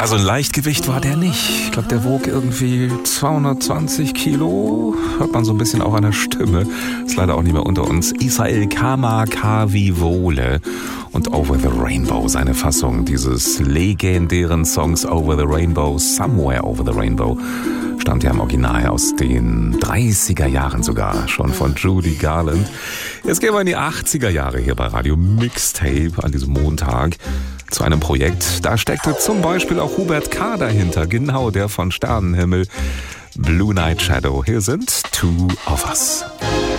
Also ein Leichtgewicht war der nicht. Ich glaube, der wog irgendwie 220 Kilo. Hört man so ein bisschen auch an der Stimme. Ist leider auch nicht mehr unter uns. Israel Kamakawiwo'ole und Over the Rainbow, seine Fassung dieses legendären Songs Over the Rainbow, Somewhere Over the Rainbow, stammt ja im Original aus den 30er Jahren sogar, schon von Judy Garland. Jetzt gehen wir in die 80er Jahre hier bei Radio Mixtape an diesem Montag zu einem Projekt. Da steckte zum Beispiel auch Hubert K. dahinter, genau der von Sternenhimmel, Blue Night Shadow. Hier sind Two of Us.